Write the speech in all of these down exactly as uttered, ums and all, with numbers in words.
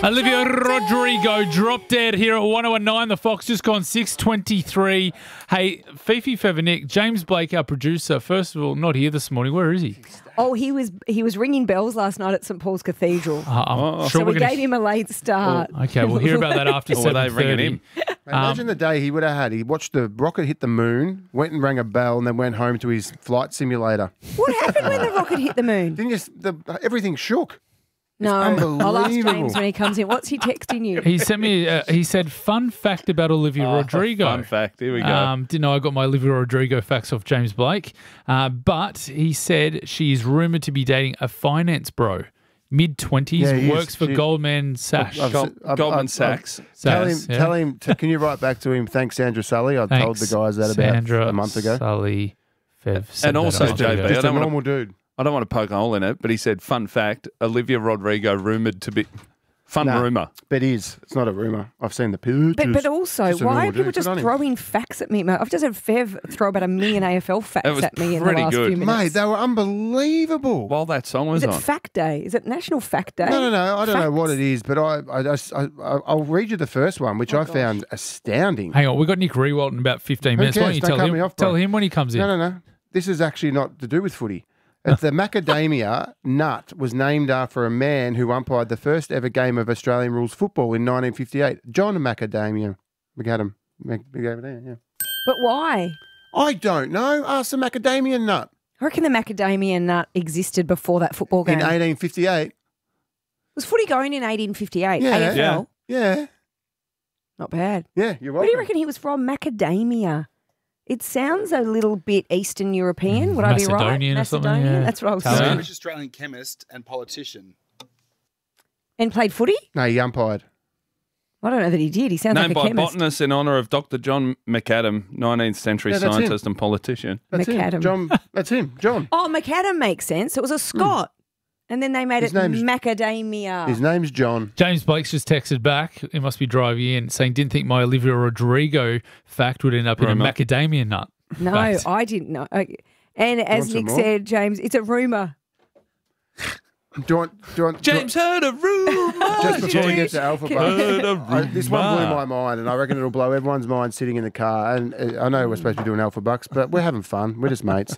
Olivia Rodrigo drop dead here at one oh one nine. The Fox just gone six twenty-three. Hey, Fifi Fevernick, James Blake, our producer, first of all, not here this morning. Where is he? Oh, he was he was ringing bells last night at St Paul's Cathedral. Uh, I'm Oh. sure so we're we gonna... gave him a late start. Oh, okay, we'll hear about that after Or were they seven ringing thirty. him? Imagine the day he would have had. He watched the rocket hit the moon, went and rang a bell, and then went home to his flight simulator. What happened when the rocket hit the moon? Didn't you? s- The, everything shook. No, I'll ask unbelievable. James when he comes in. What's he texting you? He sent me, uh, he said, fun fact about Olivia Oh, Rodrigo. Fun fact. Here we go. Um, didn't know I got my Olivia Rodrigo facts off James Blake. Uh, but he said she is rumoured to be dating a finance bro. Mid-twenties, Yeah, he is. works for She- Goldman Sachs. I've- Gol- I've- I've- Goldman I've- Sachs. Tell him. Sachs, yeah. Tell him. To, can you write back to him? Thanks, Sandra Sully. I told the Thanks, guys that about Sandra a month ago. Sully, Fev said And that also, a month J B, ago. I Just a don't wanna- normal dude. I don't want to poke a hole in it, but he said, fun fact, Olivia Rodrigo rumoured to be... Fun Nah. rumour. But it is. It's not a rumor. I've seen the pictures. But, but also, Just a why normal are people dude. just Good on him. throwing facts at me? mate? I've just had Fev throw about a million A F L facts It was at me in the pretty last good. few minutes. Mate, they were unbelievable. While that song was Is it on. Fact Day? Is it National Fact Day? No, no, no. I don't know what Facts? it is, but I, I, I, I, I'll read you the first one, which I found astounding. Hang on, we've got Nick Rewalt in about fifteen minutes. Why don't cares? you Don't tell cut him, me off, bro. tell him when he comes in? No, no, no. This is actually not to do with footy. It's the macadamia nut was named after a man who umpired the first ever game of Australian rules football in nineteen fifty-eight. John Macadamia. McAdam. Mac- Macadamia, yeah. But why? I don't know. Ask the macadamia nut. I reckon the macadamia nut existed before that football game. In eighteen fifty-eight. Was footy going in eighteen fifty-eight? Yeah. A F L? Yeah. Not bad. Yeah, you're welcome. Where do you reckon he was from? Macadamia. It sounds a little bit Eastern European. Would I be right? Macedonian or something, Macedonian? yeah. That's what I was Italian. saying. British Australian chemist and politician. And played footy? No, he umpired. I don't know that he did. He sounds Named like a by chemist. botanists in honour of Doctor John McAdam, nineteenth century Yeah, that's him. scientist and politician. That's McAdam. him. John. That's him. John. Oh, McAdam makes sense. It was a Scot. And then they made His it name's- macadamia. His name's John. James Blake's just texted back. He must be driving in, saying, didn't think my Olivia Rodrigo fact would end up in Rumour. a macadamia nut. no, fact. I didn't know. Okay. And as want some Nick more? said, James, it's a rumour. Do you want, do you want, do you want- James heard a rumour. just before we get to Alpha Heard a Bucks, I, this one blew rumour. my mind, and I reckon it'll blow everyone's mind sitting in the car. And uh, I know we're supposed to be doing Alpha Bucks, but we're having fun. We're just mates.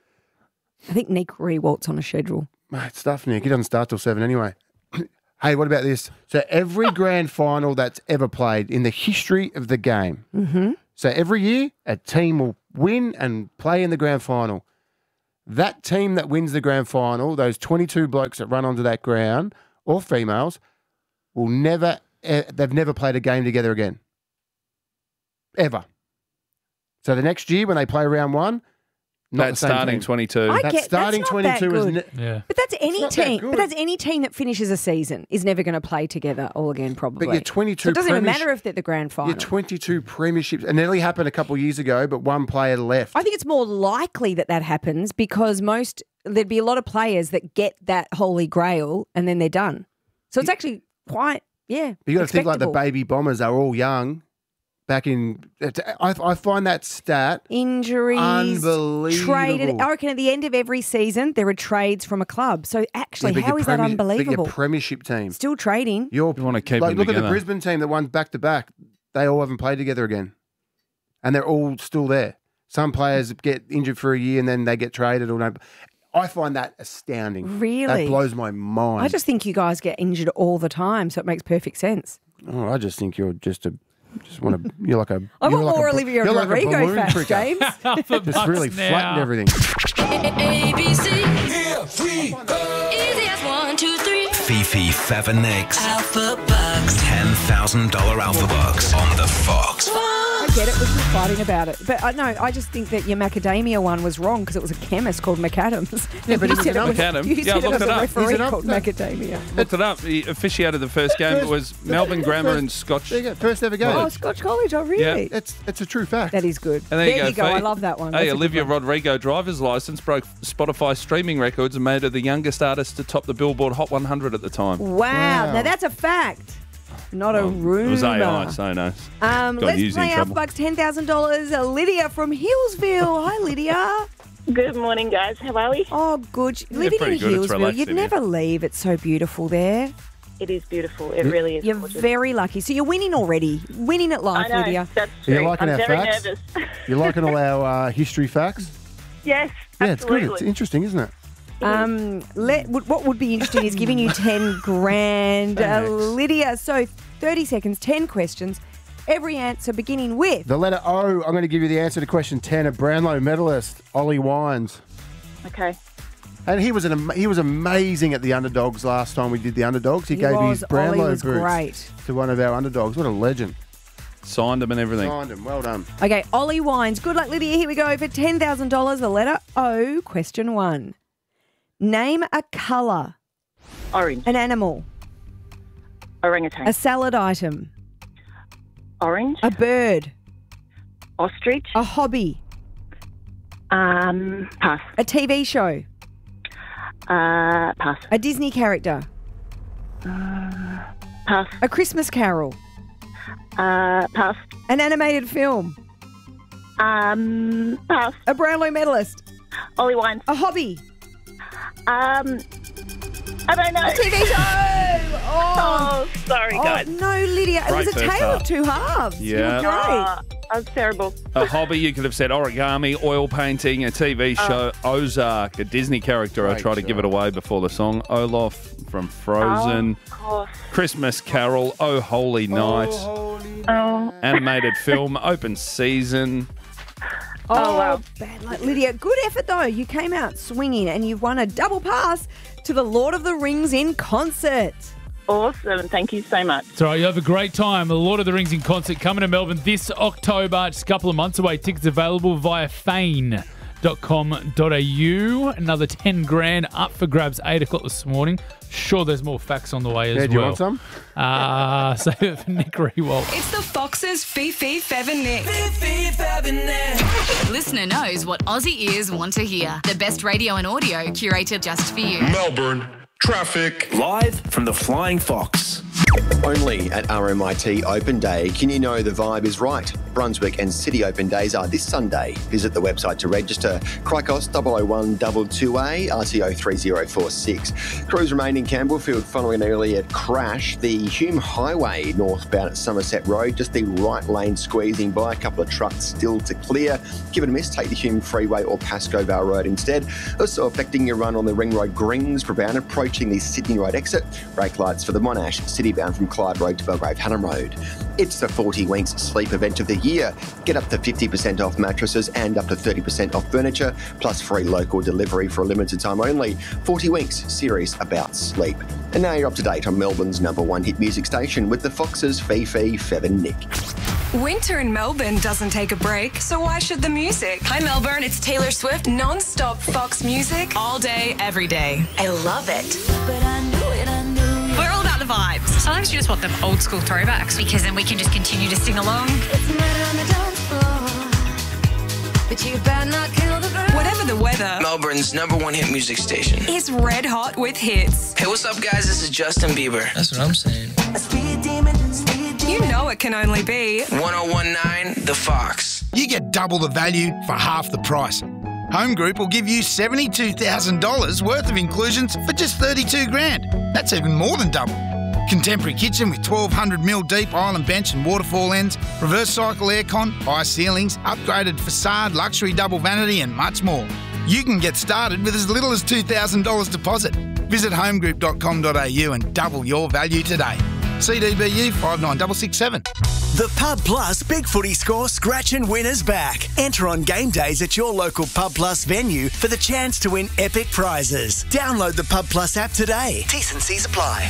I think Nick Rewalt's on a schedule. Mate, stuff, Nick. He doesn't start till seven anyway. Hey, what about this? So every grand final that's ever played in the history of the game. Mm-hmm. So every year, a team will win and play in the grand final. That team that wins the grand final, those twenty-two blokes that run onto that ground, or females, will never, eh, they've never played a game together again. Ever. So the next year when they play round one, not That's the same starting team. twenty-two. I That get- starting that's not that twenty-two is good. ne- Yeah. But that's any not that team. good. But that's any team that finishes a season is never going to play together all again, probably. But you're twenty-two So it doesn't even premiership- matter if they're the grand final. Your twenty-two premierships, and it nearly happened a couple of years ago, but one player left. I think it's more likely that that happens because most there'd be a lot of players that get that holy grail and then they're done. So it's actually quite yeah. But you got to think like the expectable. baby bombers are all young. Back in, I, I find that stat Injuries, unbelievable. traded. I reckon at the end of every season there are trades from a club. So actually, Yeah, but how your is that premi- But unbelievable? your premiership team, Still trading. you're, You wanna keep like, them look at the together. Brisbane team that won back to back. They all haven't played together again, and they're all still there. Some players get injured for a year and then they get traded. Or no. I find that astounding. Really? that blows my mind. I just think you guys get injured all the time, so it makes perfect sense. oh, I just think you're just a, just want to. You're like a. I you're want like more a, Olivia you're like a Rodrigo balloon facts, pricker. James. Alpha Just Bucks really now. flattened everything. A B C. Here we go. Easy as one, two, three. Fifi Fevernick's Alpha Bucks. ten thousand dollars Alpha Bucks on the Fox. I get it. We're just fighting about it. But uh, no, I just think that your macadamia one was wrong because it was a chemist called McAdams. Yeah, but you he was said an it was, McAdam. you Yeah, said I it looked was it a up. referee He's an called up- macadamia. Looked it up. He officiated the first game. It was Melbourne Grammar and Scotch. There you go. First ever game. Oh, Scotch College. Oh, really? It's it's a true fact. That is good. And there, you go. I Fee. love that one. Hey, That's a good Olivia one. Rodrigo driver's license broke Spotify streaming records and made her the youngest artist to top the Billboard Hot one hundred at the time. Wow. Wow. Now that's a fact. Not a rumour. It was A I, so no. Um, Got let's Hughes in play trouble. Alpha Bucks ten thousand dollars. Lydia from Hillsville. Hi, Lydia. Good morning, guys. How are we? Oh, good. Living pretty in good. It's Hillsville, relaxed you'd in here. never leave. It's so beautiful there. It is beautiful. It really is. You're gorgeous. very lucky. So you're winning already. Winning at I life, know. Lydia. That's Are you true. liking I'm our very facts? nervous. You liking all our uh, history facts? Yes, Yeah, absolutely. it's good. It's interesting, isn't it? Um, let, what would be interesting is giving you ten grand. Uh, Thanks. Lydia, so thirty seconds, ten questions. Every answer beginning with. The letter O, I'm going to give you the answer to question ten. A Brownlow medalist, Ollie Wines. Okay. And he was an am- he was amazing at the underdogs last time we did the underdogs. He, He gave was. his Brownlow Ollie was boots great. to one of our underdogs. What a legend. Signed them and everything. Signed him. Well done. Okay, Ollie Wines. Good luck, Lydia. Here we go for ten thousand dollars. The letter O, question one. Name a colour, Orange. an animal, Orangutan. a salad item, Orange. a bird, Ostrich. a hobby, Um, pass. a T V show, Uh, pass. a Disney character, Pass. a Christmas carol, Uh, pass. an animated film, Um, pass. a Brownlow medalist, Ollie Wines. a hobby, Um, I don't know. T V show. Oh, Oh, sorry, oh, guys. no, Lydia. It Great was a first tale half. of two halves. You were Yeah. great. Oh, I was terrible. A hobby, you could have said origami, oil painting, a T V show, Ozark, a Disney character. I Great tried to give it job. away before the song. Olaf from Frozen, Oh, of course. Christmas Carol, Oh Holy Night, Oh, animated film, open season. Oh, wow. bad luck. Lydia, good effort though. You came out swinging and you've won a double pass to the Lord of the Rings in concert. awesome. Thank you so much. It's all right. You have a great time. The Lord of the Rings in concert coming to Melbourne this October. Just a couple of months away. Tickets available via fane dot com dot a u. Another ten grand up for grabs eight o'clock this morning. Sure, there's more facts on the way as Yeah, do you well. want some? Uh, save it for Nick Rewalt. It's the Foxes Fifi, Fev and Nick. Listener knows what Aussie ears want to hear. The best radio and audio curated just for you. Melbourne traffic. Live from the Flying Fox. Only at R M I T Open Day can you know the vibe is right. Brunswick and City Open Days are this Sunday. Visit the website to register. Cricos double oh one two two A, R C O three zero four six. Crews remain in Campbellfield following an earlier crash. The Hume Highway northbound at Somerset Road, just the right lane squeezing by, a couple of trucks still to clear. Give it a miss, take the Hume Freeway or Pascoe Vale Road instead. Also affecting your run on the Ring Road Greens, Brabant, approaching the Sydney Road exit. Brake lights for the Monash, City bound from Clyde Road to Belgrave Hannam Road. It's the forty Winks sleep event of the year. Get up to fifty percent off mattresses and up to thirty percent off furniture, plus free local delivery for a limited time only. forty Winks, serious about sleep. And now you're up to date on Melbourne's number one hit music station with the Foxes, Fifi, Fev and Nick. Winter in Melbourne doesn't take a break, so why should the music? Hi Melbourne, it's Taylor Swift, non-stop Fox music, all day, every day. I love it. But I knew it, I knew it. We're all about the vibes. Sometimes you just want them old school throwbacks because then we can just continue to sing along. It's murder on the dance floor. But you better not kill the groove. Whatever the weather, Melbourne's number one hit music station. is red hot with hits. Hey, what's up, guys? This is Justin Bieber. That's what I'm saying. A speed demon, speed demon. You know it can only be one oh one nine The Fox. You get double the value for half the price. Home Group will give you seventy-two thousand dollars worth of inclusions for just thirty-two grand. That's even more than double. Contemporary kitchen with twelve hundred mil deep island bench and waterfall ends, reverse cycle aircon, high ceilings, upgraded facade, luxury double vanity and much more. You can get started with as little as two thousand dollars deposit. Visit home group dot com dot a u and double your value today. C D B U five nine six six seven. The Pub Plus Big Footy Score Scratch and Winners back. Enter on game days at your local Pub Plus venue for the chance to win epic prizes. Download the Pub Plus app today. T's and C's apply.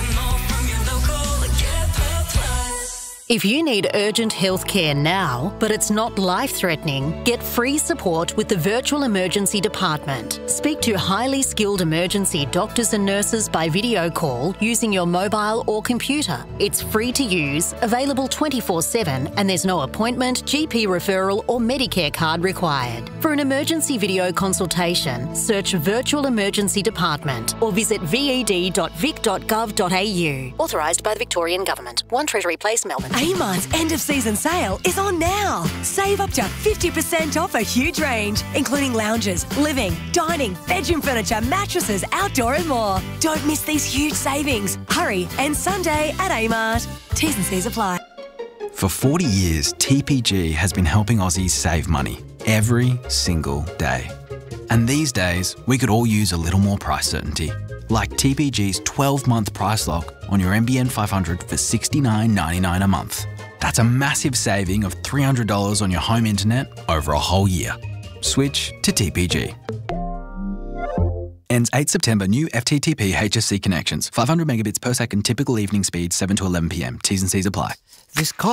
If you need urgent health care now, but it's not life-threatening, get free support with the Virtual Emergency Department. Speak to highly skilled emergency doctors and nurses by video call using your mobile or computer. It's free to use, available twenty-four seven, and there's no appointment, G P referral or Medicare card required. For an emergency video consultation, search Virtual Emergency Department or visit v e d dot vic dot gov dot a u. Authorised by the Victorian Government. One Treasury Place, Melbourne. Amart's end of season sale is on now. Save up to fifty percent off a huge range, including lounges, living, dining, bedroom furniture, mattresses, outdoor and more. Don't miss these huge savings. Hurry, and Sunday at Amart. T's and C's apply. For forty years, T P G has been helping Aussies save money every single day. And these days, we could all use a little more price certainty, like T P G's twelve-month price lock on your N B N five hundred for sixty-nine ninety-nine a month. That's a massive saving of three hundred dollars on your home internet over a whole year. Switch to T P G. Ends eighth September. New F T T P H S C connections. five hundred megabits per second. Typical evening speed seven to eleven p m. T's and C's apply. This call